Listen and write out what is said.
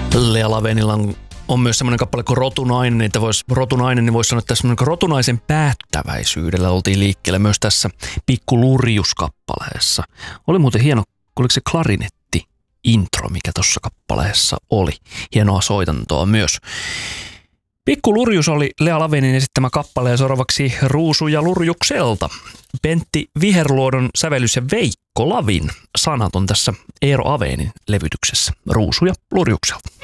Lea Lavenilla on myös semmoinen kappale kuin Rotunainen, että Rotunainen, niin voisi sanoa, että semmoinen rotunaisen päättäväisyydellä oltiin liikkeelle myös tässä Pikku Lurjus-kappaleessa. Oli muuten hieno, oliko se klarinetti-intro, mikä tuossa kappaleessa oli. Hienoa soitantoa myös. Pikku Lurjus oli Lea Lavenin esittämä kappale ja seuraavaksi Ruusuja Lurjukselta. Pentti Viherluodon sävellys ja Veikko Lavin sanat on tässä Eero Avenin levytyksessä Ruusuja Lurjukselta.